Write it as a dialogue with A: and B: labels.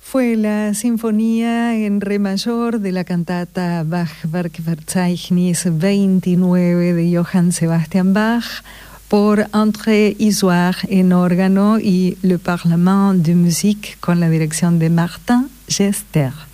A: Fue la sinfonía en re mayor de la cantata Bach-Werkverzeichnis 29 de Johann Sebastian Bach por André Isoard en órgano y Le Parlement de Musique con la dirección de Martin Gester.